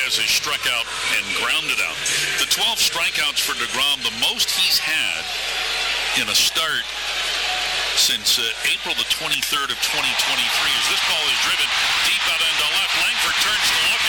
Ramirez has struck out and grounded out. The 12 strikeouts for DeGrom, the most he's had in a start since April the 23rd of 2023, as this ball is driven deep out into left. Langford turns to look.